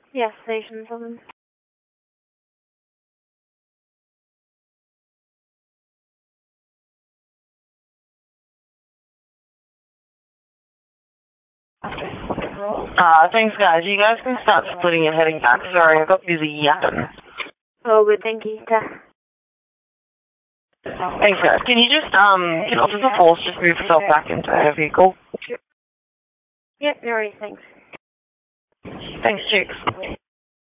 Yeah, station 7. Thanks, guys. You guys can start splitting and heading back. Sorry, I got busy yapping. Oh, good, thank you. Thanks, guys. Can you just, can Officer Force just move yourself back into her vehicle? Yep, no worries, thanks. Thanks, chicks.